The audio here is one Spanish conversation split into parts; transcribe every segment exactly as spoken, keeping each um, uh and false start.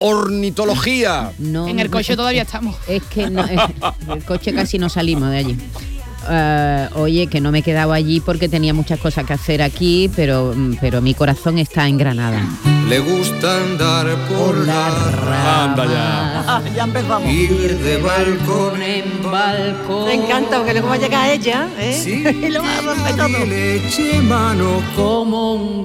ornitología. No, en el coche todavía estamos. Es que no, es, el coche casi no salimos de allí. Uh, oye, que no me he quedado allí porque tenía muchas cosas que hacer aquí, pero, pero mi corazón está en Granada. Le gusta andar por, por la rama. Anda ya. Ah, ya empezamos. Ir de balcón en balcón. Me encanta porque luego va a llegar ella, ¿eh? Sí, y lo va a romper todo. Y le eche mano como un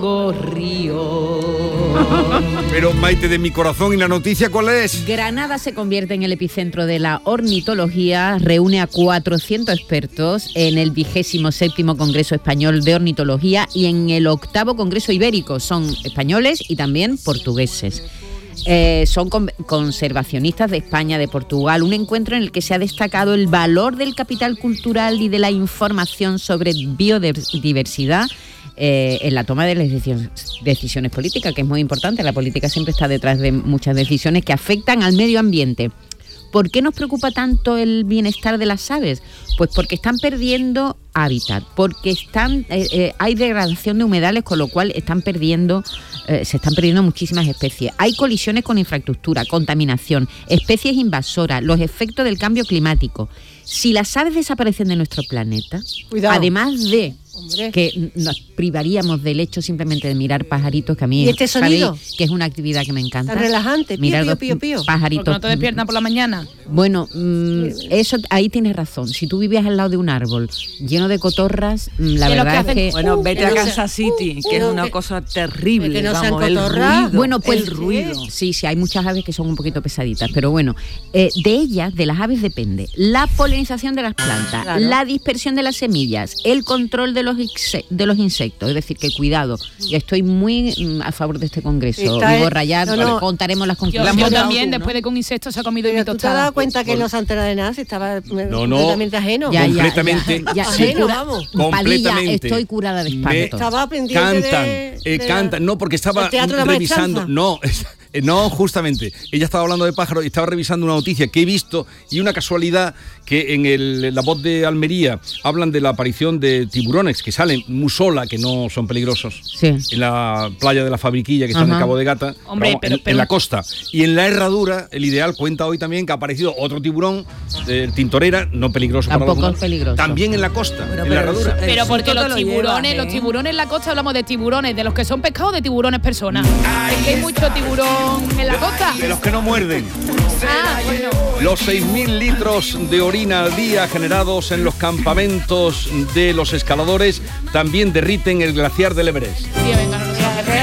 gorrión. Pero Maite, de mi corazón, ¿y la noticia cuál es? Granada se convierte en el epicentro de la ornitología, reúne a cuatrocientos expertos en el vigésimo séptimo Congreso Español de Ornitología y en el octavo Congreso Ibérico. Son españoles y también portugueses. Eh, son con, conservacionistas de España, de Portugal, un encuentro en el que se ha destacado el valor del capital cultural y de la información sobre biodiversidad eh, en la toma de las decisiones, decisiones políticas, que es muy importante. La política siempre está detrás de muchas decisiones que afectan al medio ambiente. ¿Por qué nos preocupa tanto el bienestar de las aves? Pues porque están perdiendo hábitat, porque están eh, eh, hay degradación de humedales, con lo cual están perdiendo, eh, se están perdiendo muchísimas especies. Hay colisiones con infraestructura, contaminación, especies invasoras, los efectos del cambio climático. Si las aves desaparecen de nuestro planeta, cuidado, además de Hombre. que nos privaríamos del hecho simplemente de mirar pajaritos, que a mí ¿Y este sonido? que es una actividad que me encanta. Tan relajante, mirar pío, pío, pío, pío. Pajaritos. ¿Porque no te despiertan por la mañana? Bueno, mmm, eso ahí tienes razón. Si tú vivías al lado de un árbol lleno de cotorras, la verdad es que... Bueno, vete uh, a Kansas City, uh, que uh, es una que, cosa terrible. Que no vamos, el ruido, bueno, pues el ruido. Sí, sí, hay muchas aves que son un poquito pesaditas, pero bueno, eh, de ellas, de las aves depende la polinización de las plantas, claro, la dispersión de las semillas, el control de los, de los insectos, es decir, que cuidado. Yo estoy muy mm, a favor de este congreso. Digo, Rayar, no, no, contaremos las conclusiones. Yo, yo también, después de que un insecto se ha comido mi tostada. ¿Tú te has dado cuenta que no se entera de nada? Si estaba no, no, completamente ajeno. Ya, completamente. Ya, ya, ya, ajeno, cura, vamos. Completamente. Estoy curada de espanto. Estaba pendiente cantan, de, eh, de cantan. No, porque estaba revisando. No, no, justamente. Ella estaba hablando de pájaros y estaba revisando una noticia que he visto y una casualidad que en el, la voz de Almería hablan de la aparición de tiburones que salen muy sola, que no son peligrosos, sí, en la playa de la Fabriquilla, que está, ajá, en Cabo de Gata, Hombre, vamos, pero, en, pero... en la costa. Y en la Herradura, el Ideal cuenta hoy también que ha aparecido otro tiburón, eh, tintorera, no peligroso. Tampoco para los es peligroso. También en la costa, bueno, en pero la Herradura. Pero el porque los tiburones, lleva, ¿eh? los tiburones en la costa hablamos de tiburones, de los que son pescados, de tiburones personas. Es que hay mucho tiburón en la costa. De los que no muerden. Ah, bueno. Los seis mil litros de orina al día generados en los campamentos de los escaladores también derriten el glaciar del Everest. Sí, venga, no, no,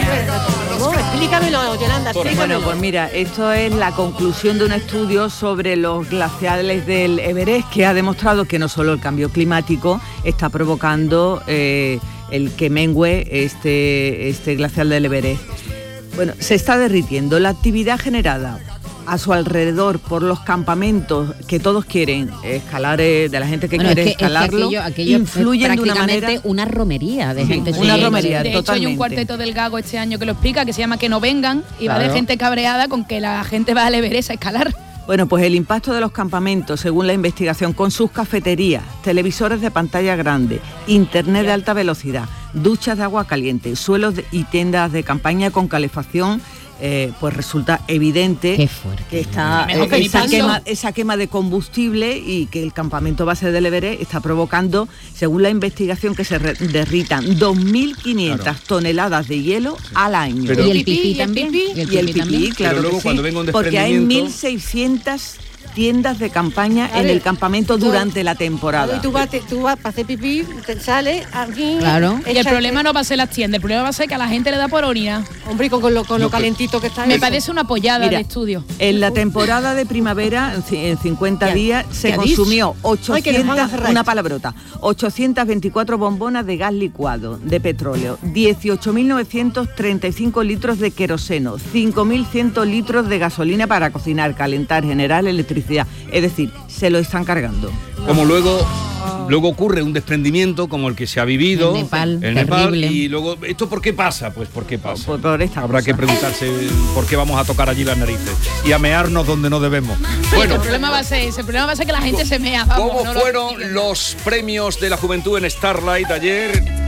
no, no, explícamelo, Yolanda, explícamelo. Bueno, pues mira, esto es la conclusión de un estudio sobre los glaciares del Everest, que ha demostrado que no solo el cambio climático está provocando eh, el que mengue este, este glaciar del Everest. Bueno, se está derritiendo. La actividad generada a su alrededor por los campamentos que todos quieren escalar, eh, de la gente que bueno, quiere es que, escalarlo, es que aquello, aquello influyen es de una manera... una romería de sí, gente. Una sí, romería, de totalmente. hecho, hay un cuarteto del Gago este año que lo explica, que se llama Que no vengan, y claro, va de gente cabreada con que la gente va al Everest a escalar. Bueno, pues el impacto de los campamentos, según la investigación, con sus cafeterías, televisores de pantalla grande, internet de alta velocidad, duchas de agua caliente, suelos de, y tiendas de campaña con calefacción, eh, pues resulta evidente que está eh, que esa, quema, esa quema de combustible y que el campamento base del Everest está provocando, según la investigación, que se re- derritan dos mil quinientas claro. toneladas de hielo al año. Pero, y el pipí también. Y el pipí, y el pipí claro. Pero luego, que cuando sí, venga un porque hay mil seiscientas tiendas de campaña en el campamento durante la temporada. Y tú vas, te, tú vas para hacer pipí, te sales aquí. Claro. Y el problema no va a ser las tiendas, el problema va a ser que a la gente le da por orina. Hombre, con, con lo, con lo calentito que está. Me eso. parece una pollada de estudio. En la temporada de primavera, en cincuenta ¿Qué, días, se ¿qué consumió ochocientas, Ay, una palabrota, ochocientas veinticuatro bombonas de gas licuado, de petróleo, dieciocho mil novecientos treinta y cinco litros de queroseno, cinco mil cien litros de gasolina para cocinar, calentar, generar electricidad. Es decir, se lo están cargando. Como luego, luego ocurre un desprendimiento como el que se ha vivido en Nepal, en Nepal terrible. Y luego, ¿esto por qué pasa? Pues ¿por qué pasa? Por, por esta Habrá cosa. que preguntarse por qué vamos a tocar allí las narices y a mearnos donde no debemos. Bueno, el problema va a ser ese, el problema va a ser que la gente se mea. Vamos, ¿cómo no fueron lo los premios de la juventud en Starlight ayer?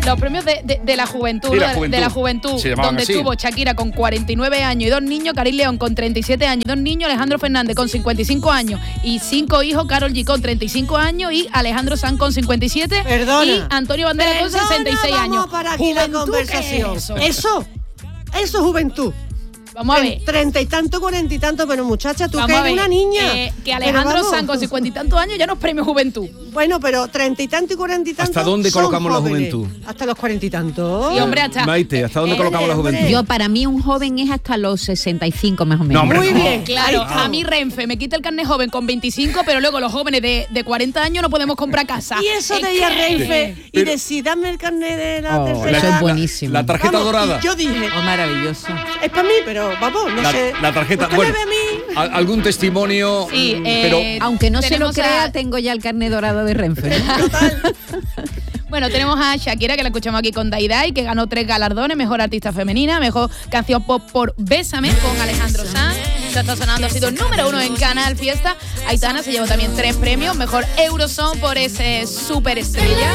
Los premios de, de, de la juventud, Sí, ¿no? la de, juventud. de la juventud, Se llamaban donde así. estuvo Shakira con cuarenta y nueve años y dos niños, Karim León con treinta y siete años y dos niños, Alejandro Fernández con cincuenta y cinco años y cinco hijos, Karol G con treinta y cinco años y Alejandro Sanz con cincuenta y siete Perdona. y Antonio Banderas con Perdona, sesenta y seis vamos años. a parar aquí la Juventud, conversación. ¿qué es eso? Eso, eso es juventud. Vamos a ver. Treinta y tanto, cuarenta y tanto, pero muchacha, tú Vamos que a eres ver, una niña. eh, que Pero Alejandro vamos. Sanz con cincuenta y tantos años ya no es premio juventud. Bueno, pero treinta y tanto y cuarenta y tanto. ¿Hasta dónde son colocamos la jóvenes. juventud? Hasta los cuarenta y tantos. Sí, hombre, hasta. Maite, ¿hasta dónde Eh, colocamos la hombre. juventud? Yo, para mí, un joven es hasta los sesenta y cinco, más o menos. No, hombre, Muy no. bien. Claro, Ahí estamos. a mí Renfe me quita el carnet joven con veinticinco, pero luego los jóvenes de, de cuarenta años no podemos comprar casa. Y eso Es de ir a que- Renfe y Pero- decir, dame el carnet de la Oh, tercera eso es edad. buenísimo. La tarjeta Vamos, dorada. y yo dije, Oh, maravilloso. es para mí, pero vamos, no La, sé. la tarjeta. ¿Usted Bueno, me ve a mí? ¿al- algún testimonio. Sí, mm, eh, pero Aunque no se lo Tenemos a- crea, tengo ya el carnet dorado de Renfe. Bueno, tenemos a Shakira, que la escuchamos aquí con Daidai, que ganó tres galardones: mejor artista femenina, mejor canción pop por Bésame con Alejandro Sanz. Ya está sonando, ha sido número uno en Canal Fiesta. Aitana se llevó también tres premios: mejor Eurosong por ese superestrella,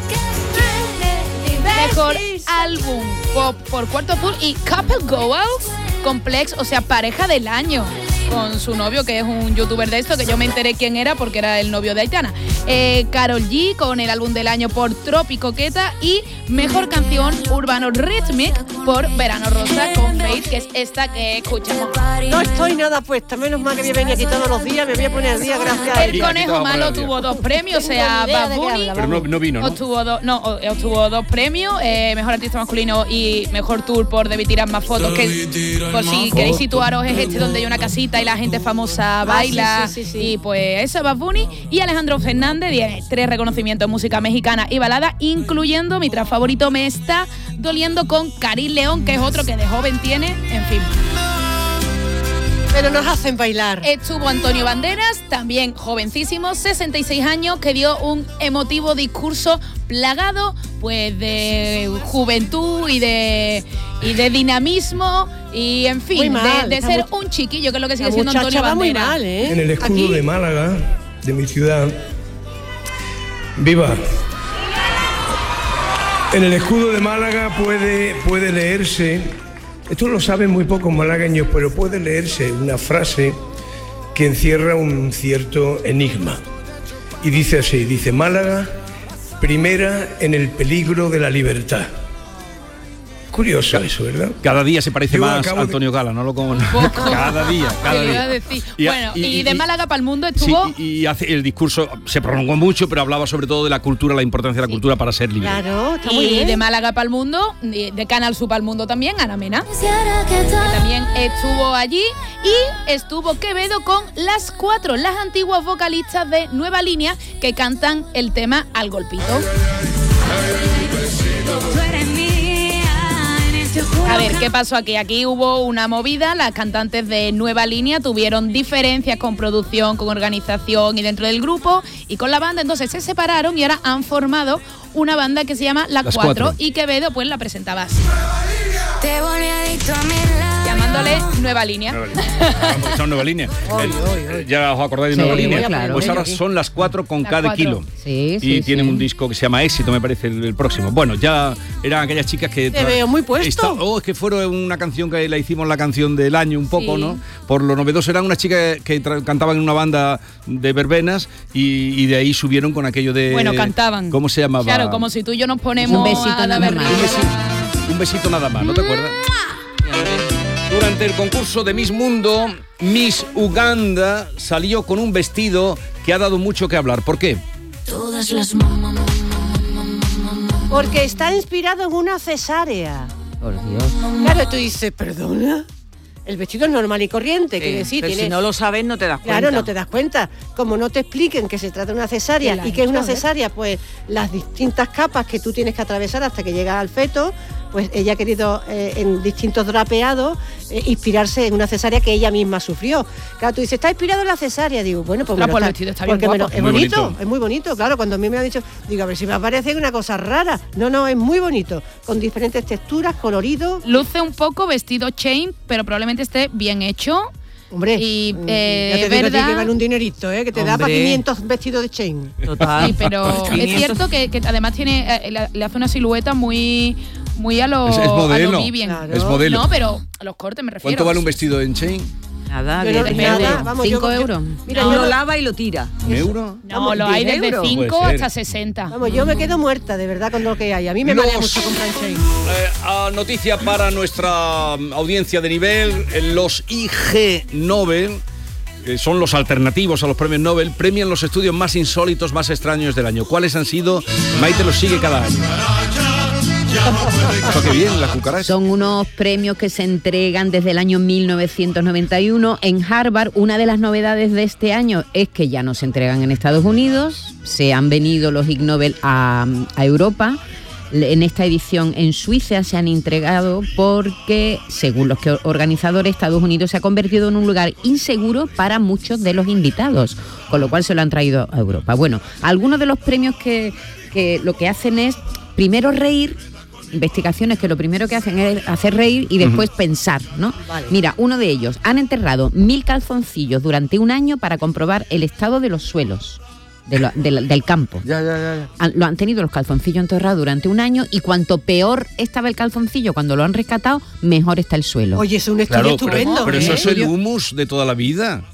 mejor álbum pop por Cuarto Azul y Couple Goals Complex, o sea, pareja del año, con su novio, que es un youtuber de esto, que yo me enteré quién era porque era el novio de Aitana. Eh, Karol G con el álbum del año por Tropicoqueta y mejor canción urbano rhythmic por Verano Rosa con Faith, que es esta que escuchamos. No estoy nada puesta, menos mal que voy a venir aquí todos los días, me voy a poner al día, gracias a El él. Conejo vamos a Malo poner al tuvo día. dos premios, o Tengo sea, ni idea Bad de qué Bunny habla, pero no, no vino, ¿no? obtuvo, dos, no, obtuvo dos premios, eh, mejor artista masculino y mejor tour por Debí tirar más fotos, que por si queréis situaros es este donde hay una casita y la gente famosa baila, Ah, sí, sí, sí, sí. y pues eso es Bad Bunny. Y Alejandro Fernández tiene tres reconocimientos en música mexicana y balada, incluyendo mi track favorito, Me está doliendo, con Karim León, que es otro que de joven tiene, en fin. Pero nos hacen bailar. Estuvo Antonio Banderas, también jovencísimo, sesenta y seis años, que dio un emotivo discurso plagado pues de juventud y de y de dinamismo y en Muy fin, mal, de, de esta ser mu- un chiquillo, que es lo que sigue La siendo muchacha Antonio va muy Banderas. mal, ¿eh? En el escudo Aquí. de Málaga, de mi ciudad. ¡Viva! En el escudo de Málaga puede, puede leerse, esto lo saben muy pocos malagueños, pero puede leerse una frase que encierra un cierto enigma. Y dice así, dice: Málaga, primera en el peligro de la libertad. Curioso eso, ¿verdad? cada día se parece Yo más acabo a de- Antonio Gala, no lo como. Cada día, cada ¿Qué le iba a día. decir? Y a- bueno, y, y- de y- Málaga para el mundo Sí, estuvo. y, y hace el discurso se prolongó mucho, pero hablaba sobre todo de la cultura, la importancia de la cultura para ser libre. Claro, está muy Y bien. de Málaga para el mundo, y de Canal Sur para el mundo también, Ana Mena, que también estuvo allí. Y estuvo Quevedo con las cuatro, las antiguas vocalistas de Nueva Línea, que cantan el tema Al Golpito. A ver, ¿qué pasó aquí? Aquí hubo una movida, las cantantes de Nueva Línea tuvieron diferencias con producción, con organización y dentro del grupo y con la banda, entonces se separaron y ahora han formado una banda que se llama Las, Las Cuatro, Cuatro. y Quevedo pues la presentaba así, llamándole Nueva Línea. Nueva línea. Vamos, son Nueva Línea. El- Ya os acordáis de Sí, Nueva Línea. claro. Pues ahora son las cuatro con Las K de Cuatro. kilo. Sí, Y sí, tienen sí. un disco que se llama Éxito, me parece, el, el próximo. Bueno, ya eran aquellas chicas que... Te veo muy puesto. Esta- oh, es que fueron una canción que la hicimos la canción del año un poco, Sí. ¿no? Por lo novedoso, eran unas chicas que tra- cantaban en una banda de verbenas y, y de ahí subieron con aquello de... Bueno, cantaban. ¿Cómo se llamaba? Claro, como si tú y yo nos ponemos Un besito a la nada berlina. más. Un besito, un besito nada más, ¿no te acuerdas? Durante el concurso de Miss Mundo, Miss Uganda salió con un vestido que ha dado mucho que hablar. ¿Por qué? Porque está inspirado en una cesárea. Por Dios. Claro, tú dices, perdona. El vestido es normal y corriente, quiere decir, pero tiene... si no lo sabes, no te das cuenta. Claro, no te das cuenta. Como no te expliquen que se trata de una cesárea la y que es una hecho, ¿eh? cesárea, pues las distintas capas que tú tienes que atravesar hasta que llegas al feto, pues ella ha querido eh, en distintos drapeados eh, inspirarse en una cesárea que ella misma sufrió. Claro, tú dices, está inspirado en la cesárea. Digo, bueno, pues, Ostras, me lo pues el está- vestido está bien porque me lo- guapo. es Muy bonito, bonito. es muy bonito. Claro, cuando a mí me ha dicho, digo, a ver si me parece una cosa rara. No, no, es muy bonito, con diferentes texturas, coloridos. Luce un poco vestido chain, pero probablemente esté bien hecho. Hombre, y eh, ya te digo verdad que vale un dinerito, ¿eh? Que te Hombre. da para quinientos vestidos de chain. Total. Sí, pero es cierto que, que además tiene eh, le, le hace una silueta muy muy a lo, Es- es modelo. a lo Vivian. Claro. Es modelo. No, pero a los cortes me refiero. ¿Cuánto vale un vestido en chain? Nada, Yo no- diez nada, euros. vamos, yo- cinco yo- euros. Mira, No, yo lo no- lava y lo tira. ¿Un euro? No, Vamos, lo hay diez desde euros. cinco Puede ser. hasta sesenta. Vamos, yo me quedo muerta, de verdad, con lo que hay. A mí me Los- marea mucho comprar en chain. Eh, a noticia para nuestra mm, audiencia de nivel, eh, los I G Nobel, que son los alternativos a los premios Nobel, premian los estudios más insólitos, más extraños del año. ¿Cuáles han sido? Maite los sigue cada año. Eso que bien, la cucaracha. Son unos premios que se entregan desde el año mil novecientos noventa y uno en Harvard. Una de las novedades de este año es que ya no se entregan en Estados Unidos, se han venido los Ig Nobel a, a Europa. En esta edición en Suiza se han entregado porque, según los que organizadores, Estados Unidos se ha convertido en un lugar inseguro para muchos de los invitados, con lo cual se lo han traído a Europa. Bueno, algunos de los premios que, que lo que hacen es primero reír, investigaciones que lo primero que hacen es hacer reír y después uh-huh. pensar, ¿no? Vale. Mira, uno de ellos, han enterrado mil calzoncillos durante un año para comprobar el estado de los suelos. De lo, de, del campo. Ya, ya, ya, ya. Han, lo han tenido los calzoncillos enterrados durante un año y cuanto peor estaba el calzoncillo cuando lo han rescatado, mejor está el suelo. Oye, es un estudio Claro, estupendo. pero, pero ¿eh? eso es el Yo- humus de toda la vida.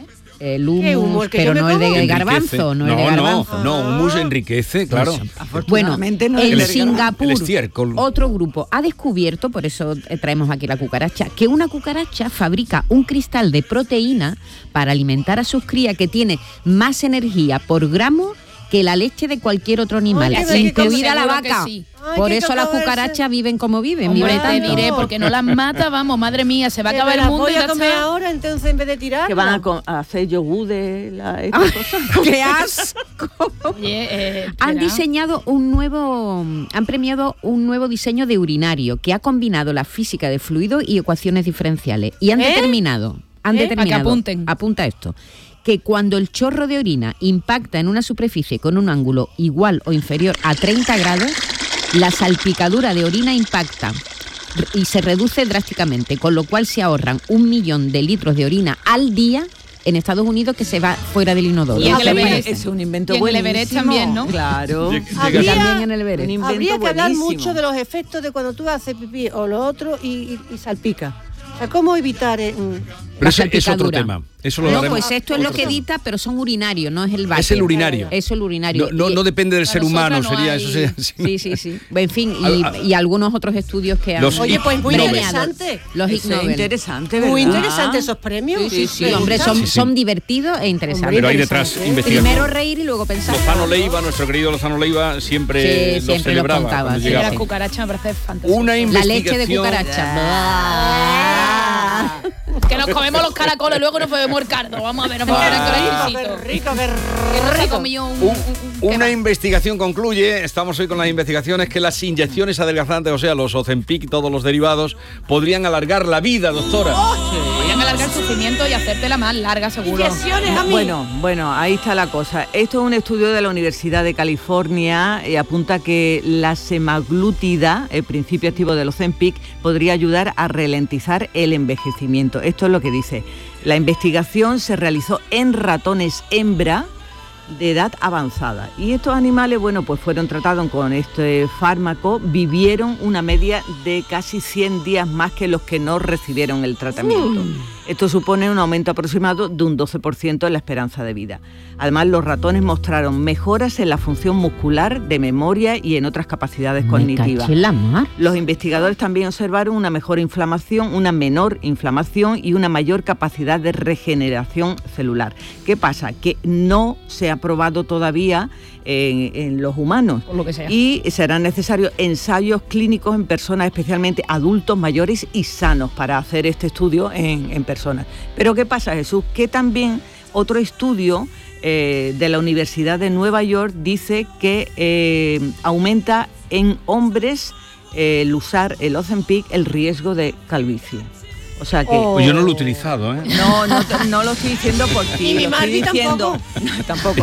El humus, ¿Qué humus? ¿El que pero yo me no el de como? garbanzo, no, el de no, garbanzo. no, no, humus enriquece, claro. Bueno, Afortunadamente no es en el Singapur, el estiércol. otro grupo ha descubierto, por eso eh, traemos aquí la cucaracha, que una cucaracha fabrica un cristal de proteína para alimentar a sus crías que tiene más energía por gramo que la leche de cualquier otro animal, Ay, qué incluida la seguro que vaca. sí. Ay, Por qué eso las cacao cucarachas ese. viven como viven, Hombre, viven te tanto. diré, porque no las mata, vamos, madre mía, se va a Que acabar me el las mundo y voy ya a comer está. ahora, entonces en vez de tirar. Que van a, co- a hacer yogur de la, esta Ah, cosa. ¡Qué asco! Oye, eh, Han espera. diseñado un nuevo, han premiado un nuevo diseño de urinario que ha combinado la física de fluidos y ecuaciones diferenciales y han ¿Eh? determinado, han ¿Eh? determinado, A que apunten. apunta esto, que cuando el chorro de orina impacta en una superficie con un ángulo igual o inferior a treinta grados, la salpicadura de orina impacta y se reduce drásticamente, con lo cual se ahorran un millón de litros de orina al día en Estados Unidos que se va fuera del inodoro. Y en ¿Qué el os Everest. parece? Es un invento Y en el buenísimo. Everest también, ¿no? Claro. Llega- Habría- llega- También en el Everest. Un invento Habría que hablar buenísimo. mucho de los efectos de cuando tú haces pipí o lo otro y, y- y salpica. O sea, ¿cómo evitar? eh, mm, Pero ese la es otro salpicadura. tema. Eso lo No, haremos pues esto es lo otro que tema. edita, pero son urinarios, no es el váter. Es el urinario. Eso es el urinario. No, no, Y- no depende del Para ser humano, nosotras no sería hay- eso. Sería, Sí, sí, sí. En fin, Al- al- y, y algunos otros estudios que han Los Oye, Ig pues muy Nobel. interesante. Los Ig Eso es Nobel. interesante, ¿verdad? Muy interesante esos premios. Sí, sí, sí, Me hombre, gustan. son, Sí, sí. son divertidos e interesantes. Pero hay detrás interesante. investigación. Primero reír y luego pensar. Lozano Leiva, nuestro querido Lozano Leiva, siempre Sí, lo siempre lo celebraba contaba, cuando sí, Sí, llegaba. la cucaracha me parece fantástico. Una La investigación. leche de cucaracha. Ah. Que nos comemos los caracoles, luego nos bebemos el cardo. Vamos a ver, nos vamos a ver Qué con rico, el qué rico, qué Que no se ha rico. comido un, Un- un- un- ¿qué una más? investigación concluye, estamos hoy con las investigaciones, que las inyecciones adelgazantes, o sea, los Ozempic y todos los derivados, podrían alargar la vida, doctora. Podrían alargar el sufrimiento y hacértela más larga, seguro. Inyecciones a mí. Bueno, bueno, ahí está la cosa. Esto es un estudio de la Universidad de California y apunta que la semaglutida, el principio activo del Ozempic, podría ayudar a ralentizar el envejecimiento. Esto es lo que dice. La investigación se realizó en ratones hembra de edad avanzada y estos animales, bueno, pues fueron tratados con este fármaco, vivieron una media de casi cien días más que los que no recibieron el tratamiento. Esto supone un aumento aproximado de un doce por ciento en la esperanza de vida. Además, los ratones mostraron mejoras en la función muscular, de memoria y en otras capacidades Me cognitivas. caché en la mar. Los investigadores también observaron una mejor inflamación, una menor inflamación y una mayor capacidad de regeneración celular. ¿Qué pasa? Que no se ha probado todavía en, en los humanos. Por lo que sea. Y serán necesarios ensayos clínicos en personas, especialmente adultos mayores y sanos, para hacer este estudio en, en personas. Pero ¿qué pasa, Jesús? Que también otro estudio eh, de la Universidad de Nueva York dice que eh, aumenta en hombres eh, el usar el Ozempic el riesgo de calvicie. O sea que... Oh. Pues yo no lo he utilizado, ¿eh? No, no, te- no lo estoy diciendo por ti. Ni mi lo estoy Mardi diciendo. No, tampoco.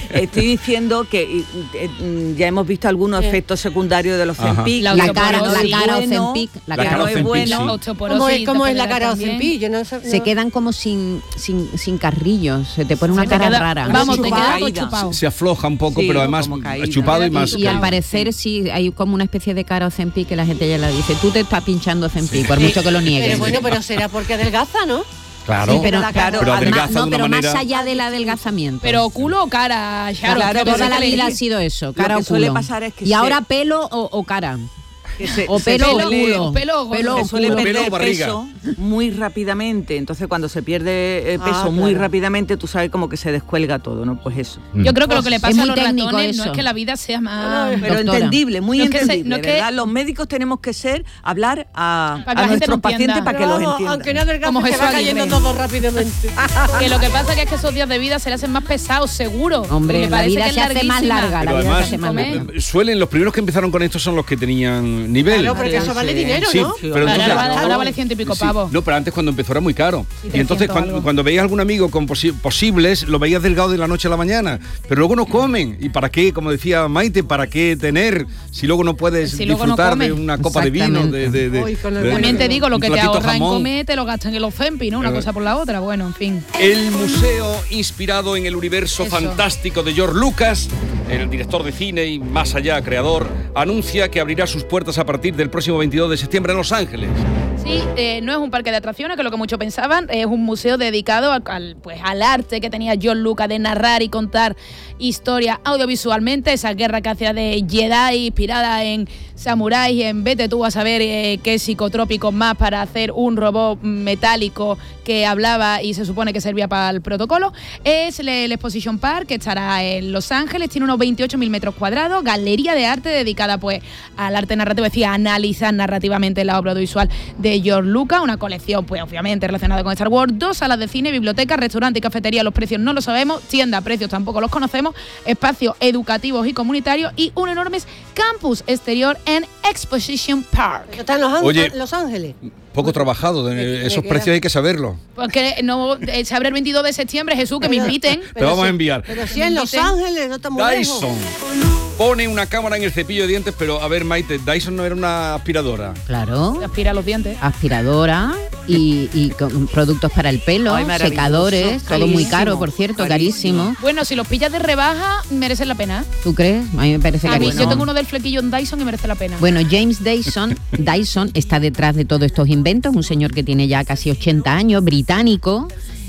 Estoy diciendo que eh, ya hemos visto algunos Sí. efectos secundarios de los Ajá. Ozempic. La, La cara, osteoporosis. la cara Bueno, Ozempic, la, La cara cara no es Ozempic, bueno. sí. Osteoporosis, ¿Cómo es, cómo es la también. cara Ozempic? Yo no sé. se no- quedan como sin, sin, sin carrillos, se te pone una Se te cara queda- rara. Vamos, te Chupado. queda algo Caída. chupado. Se afloja un poco, Sí, pero además como caída. chupado y más. Y, y al parecer sí hay como una especie de cara Ozempic que la gente ya la dice, tú te estás pinchando Ozempic, por mucho que lo niegues. Pero bueno, pero será porque adelgaza, ¿no? Claro, Sí, pero, la cara- pero además- adelgaza no, de una pero manera. más allá del adelgazamiento. Pero culo o cara, Charo. Claro, Creo que toda la se vida ha elige. sido eso, Lo cara que o suele culo. pasar es que y se- ahora pelo o, o cara. Que se, O se pelo o suele- culo. pelo o Pelo culo. o se suele culo. Pelo o perder barriga. peso muy rápidamente. Entonces, cuando se pierde eh, peso Ah, muy claro. rápidamente, tú sabes como que se descuelga todo, ¿no? Pues eso. Yo creo que lo que le Es pasa muy a los técnico ratones no eso. es que la vida sea más... Pero Doctora. entendible, muy No es que se- entendible, no es que- ¿verdad? Los médicos tenemos que ser, hablar a, Para que a la gente nuestros lo pacientes entienda. para que Pero los vamos, entiendan. aunque no adelgaza, Como se Jesús va cayendo Aguirre. todo rápidamente. Que lo que pasa es que, es que esos días de vida se le hacen más pesados, seguro. Hombre, Me la parece vida que es se hace más larguísima. larga, la Pero vida además, se hace más comer. larga. eh, suelen, los primeros que empezaron con esto son los que tenían nivel. Claro, porque eso vale dinero, Sí, ¿no? pero Ahora, entonces- vale- ahora vale ciento y pico Sí, pavos. no, pero antes cuando empezó era muy caro. Sí, Y entonces trescientos cuando, algo. cuando veías algún amigo con posi- posibles, lo veías delgado de la noche a la mañana. Pero luego no comen. ¿Y para qué? Como decía Maite, ¿para qué tener si luego no puedes Si luego no disfrutar de comen. una copa de vino? De, de- de- Uy, con el de- También te digo, lo un que te platito ahorra en jamón. comer te lo gastan en los Ozempic, ¿no? Una Eh. cosa por la otra, bueno, en fin. El museo inspirado en el universo Eso. fantástico de George Lucas, el director de cine y más allá creador, anuncia que abrirá sus puertas a partir del próximo veintidós de septiembre en Los Ángeles. Sí, eh, no es un parque de atracciones, que es lo que muchos pensaban, es un museo dedicado al, al, pues, al arte que tenía George Lucas de narrar y contar historias audiovisualmente, esa guerra que hacía de Jedi inspirada en samuráis y en vete tú a saber eh, qué psicotrópicos más para hacer un robot metálico que hablaba y se supone que servía para el protocolo. Es el, el Exposition Park, que estará en Los Ángeles, tiene unos veintiocho mil metros cuadrados, galería de arte dedicada pues al arte narrativo, es decir, a analizar narrativamente la obra audiovisual de George Lucas, una colección pues obviamente relacionada con Star Wars, dos salas de cine, biblioteca, restaurante y cafetería, los precios no lo sabemos, tienda, precios tampoco los conocemos, espacios educativos y comunitarios y un enorme campus exterior en Exposition Park. Eso está en Los, Án- Oye. Los Ángeles. Poco trabajado, de- me esos queda- precios hay que saberlo. Porque no, eh, se abre el veintidós de septiembre, Jesús, que me Pero- inviten. Te vamos si- a enviar. Pero si en Los Ángeles, no estamos lejos. Dyson pone una cámara en el cepillo de dientes, pero a ver, Maite, Dyson no era una aspiradora. Claro. Aspira los dientes. Aspiradora y, y con productos para el pelo, Ay, maravilloso. secadores, todo muy Carísimo, caro, por cierto, carísimo. carísimo. Bueno, si los pillas de rebaja, merecen la pena. ¿Tú crees? A mí me parece A mí, carísimo. yo tengo uno del flequillo en Dyson y merece la pena. Bueno, James Dyson, Dyson está detrás de todos estos inventos, un señor que tiene ya casi ochenta años, británico,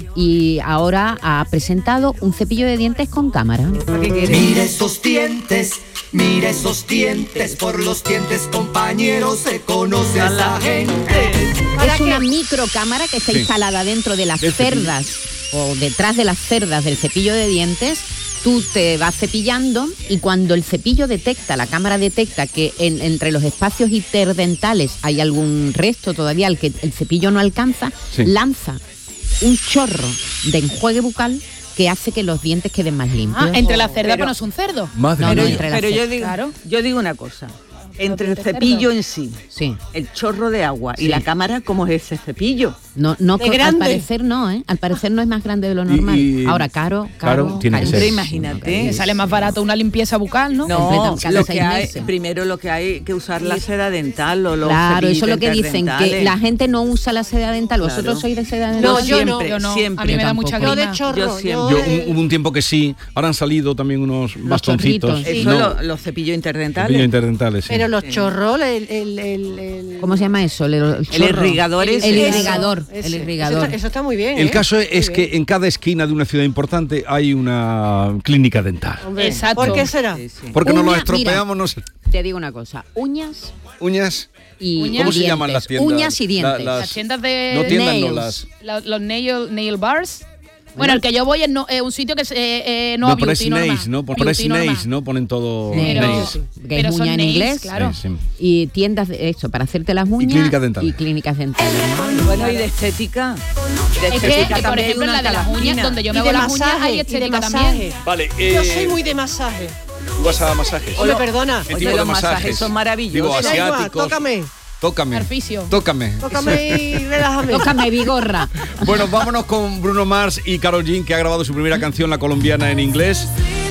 y ahora ha presentado un cepillo de dientes con cámara. Mira esos dientes, mira esos dientes, por los dientes compañeros se conoce a esa gente. Es una microcámara que está Sí. instalada dentro de las Del cepillo. cerdas o detrás de las cerdas del cepillo de dientes. Tú te vas cepillando y cuando el cepillo detecta, la cámara detecta que en- entre los espacios interdentales hay algún resto todavía al que el cepillo no alcanza, Sí. lanza un chorro de enjuague bucal que hace que los dientes queden más limpios. Ah, entre la cerda, Pero- pero no es un cerdo. Madre No, Pero, no, mía. entre las pero yo, cerdas. digo, Claro. yo digo una cosa. Entre el dientes de cepillo cerdo. en sí, Sí. el chorro de agua y Sí. la cámara, ¿cómo es ese cepillo? No, no, De co- al grande. parecer no, ¿eh? Al parecer no es más grande de lo normal. y- Ahora, caro, Caro, caro, tiene que carísimo. ser. Hombre, imagínate. Me sale más barato una limpieza bucal, ¿no? Completa No, cada lo seis que hay, meses. primero lo que hay que usar la seda dental o los Claro, eso es lo que cepillos dicen, que interdentales. la gente no usa la seda dental. ¿Vosotros Claro. sois de seda dental? No, Yo yo siempre, Yo no, siempre. a mí me da Yo mucha tampoco. Yo de grima. chorro. Yo siempre. Yo, de- un- hubo un tiempo que sí, ahora han salido también unos bastoncitos. chorritos. Eso No, lo- los cepillos interdentales. cepillos interdentales, sí. Pero los Sí. chorros, el, el, el, el- ¿Cómo se llama eso? El, el El chorro. irrigador El, es el ese. irrigador. ese. El Eso irrigador. está, eso está muy bien. El ¿eh? caso Muy es bien. que en cada esquina de una ciudad importante hay una clínica dental. Hombre, Exacto. ¿por qué será? Sí, sí. Porque no Uña, nos estropeamos, no sé. Te digo una cosa. Uñas Uñas. y Uñas. ¿Cómo se dientes. llaman las tiendas? Uñas y dientes. La- Las tiendas de No tiendas, no nails. las. la- los nail, nail bars. Bueno, el que yo voy es no, eh, un sitio que es eh, eh, no, No, pero beauty es normal. nails, ¿no? Por Beauty es normal. nails, ¿no? Ponen todo Nails. nails. Que Pero es son uña en nails, inglés. claro. Sí, sí. Y tiendas de eso, para hacerte las uñas. clínicas dentales. Y clínicas dentales. Bueno, y de estética. De Es que, estética eh, por también hay ejemplo, una la de en las cada uñas, esquina. donde yo Y me de hago las uñas, masaje, hay y de estética masaje. también. Vale, Yo eh, soy muy de masaje. tú vas a masajes. Oye, perdona. ¿Qué Oye, tipo de los masajes masajes? son maravillosos. Digo, Da igual, asiáticos. tócame. Tócame. Arficio. Tócame. Tócame y relájame. Tócame, vigorra. Bueno, vámonos con Bruno Mars y Karol G, que ha grabado su primera canción, la colombiana, en inglés.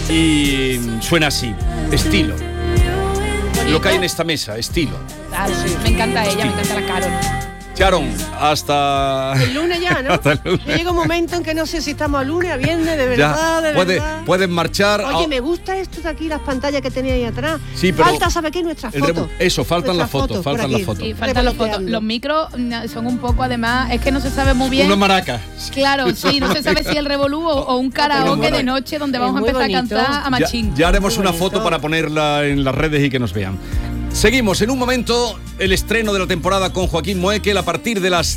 Y suena así, estilo. Lo que hay en esta mesa, estilo. Ah, sí. Me encanta ella, me encanta la Carol. Sharon, hasta... El lunes ya, ¿no? Hasta el lunes. Llega un momento en que no sé si estamos a lunes, a viernes, de verdad, ya, de puede, verdad. Pueden marchar. Oye, me gusta esto de aquí, las pantallas que tenía ahí atrás. Sí, pero falta, ¿sabe qué? Nuestras fotos. Eso, faltan las fotos, faltan las fotos. Sí, faltan las fotos. Los micros son un poco, además, es que no se sabe muy bien. Una maraca. Claro, sí, no se sabe si el revolú o, o un karaoke de noche donde vamos a empezar bonito. a cantar a machín. Ya, ya haremos una foto para ponerla en las redes y que nos vean. Seguimos en un momento el estreno de la temporada con Joaquín Moekel a partir de las